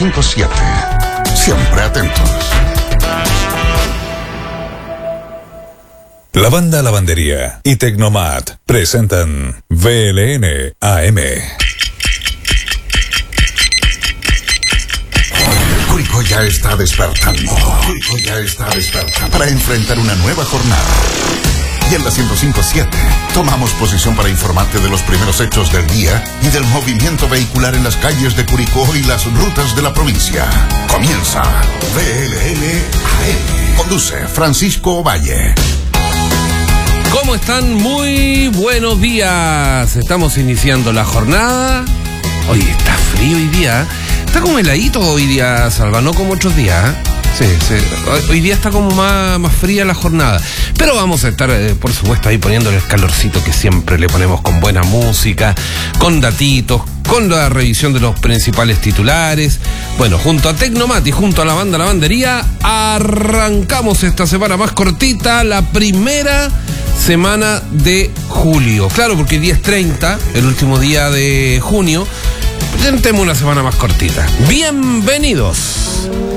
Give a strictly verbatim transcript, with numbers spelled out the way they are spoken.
cinco siete. Siempre atentos. Lavanda Lavandería y Tecnomat presentan V L N A M. Curicó ya está despertando. Curicó ya está despertando para enfrentar una nueva jornada. Y en la ciento cinco punto siete tomamos posición para informarte de los primeros hechos del día y del movimiento vehicular en las calles de Curicó y las rutas de la provincia. Comienza V L N A M. Conduce Francisco Ovalle. ¿Cómo están? Muy buenos días. Estamos iniciando la jornada. Oye, está frío hoy día. Está como heladito hoy día, Salva, no como otros días. Sí, sí. Hoy día está como más, más fría la jornada. Pero vamos a estar, eh, por supuesto, ahí poniéndole el calorcito que siempre le ponemos con buena música, con datitos, con la revisión de los principales titulares. Bueno, junto a Tecnomat y junto a la banda Lavandería, arrancamos esta semana más cortita, la primera semana de julio. Claro, porque el día es treinta, el último día de junio. Tenemos una semana más cortita. Bienvenidos.